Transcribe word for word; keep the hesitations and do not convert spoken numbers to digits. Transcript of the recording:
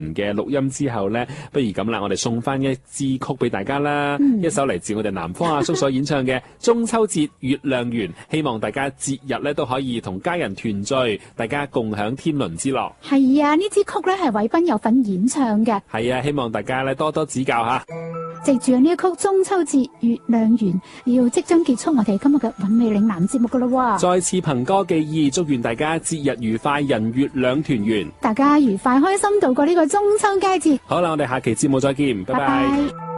嘅錄音之後呢，不如咁啦，我哋送翻一支曲俾大家啦，嗯、一首嚟自我哋南方阿叔所演唱嘅《中秋節月亮圓》，希望大家節日呢都可以同家人團聚，大家共享天倫之樂。 係啊，呢支曲呢係偉斌有份演唱嘅。 係啊，希望大家呢多多指教下。 藉住呢一曲《中秋節月亮圓》，要即將結束我哋今日嘅韻味嶺南節目噶啦喎。 再次憑歌寄意，祝願大家節日愉快，人月兩團圓。 大家愉快開心度過呢個中秋佳節。 好啦，我哋下期節目再見，拜拜。 拜拜。